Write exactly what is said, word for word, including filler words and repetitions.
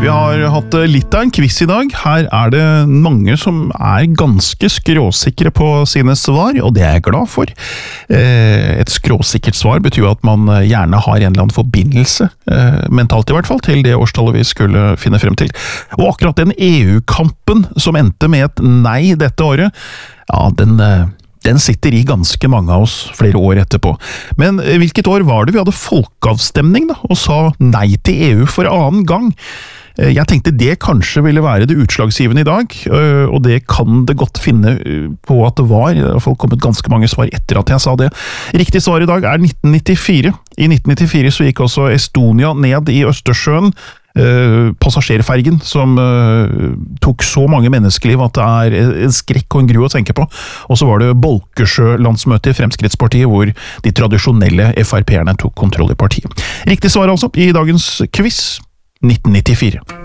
Vi har hatt litt av en quiz i dag. Her er det mange som er ganske skråsikre på sine svar, og det er jeg glad for. Et skråsikkert svar betyr at man gjerne har en eller annen forbindelse, mentalt i hvert fall, til det årstallet vi skulle finne frem til. Og akkurat den E U-kampen som endte med et nei dette året, ja, den... Den sitter i ganske mange av oss flere år etterpå. Men hvilket år var det vi hadde folkeavstemning da, og sa nei til E U for annen gang? Jeg tenkte det kanskje ville være det utslagsgivende i dag, og det kan det godt finne på at det var. Det har i hvert fall kommet ganske mange svar etter at jeg sa det. Riktig svar i dag er nitten nittifire. I nitten nittifire så gikk også Estonia ned i Østersjøen, Uh, passasjerfergen som uh, tok så mange menneskeliv at det er en skrekk og en gru å tenke på. Og så var det Bolkesjø-landsmøte i Fremskrittspartiet hvor de tradisjonelle F R P-erne tok kontroll i partiet. Riktig svar altså i dagens quiz nitten nittifire.